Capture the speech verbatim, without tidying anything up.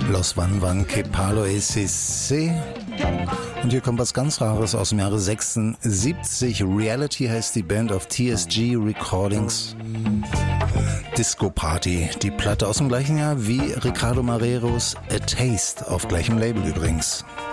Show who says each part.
Speaker 1: Los Van Van que Palo S C. Und hier kommt was ganz Rares aus dem Jahre sechsundsiebzig. Reality heißt die Band auf T S G Recordings. Disco Party, die Platte aus dem gleichen Jahr wie Ricardo Marreros A Taste, auf gleichem Label übrigens.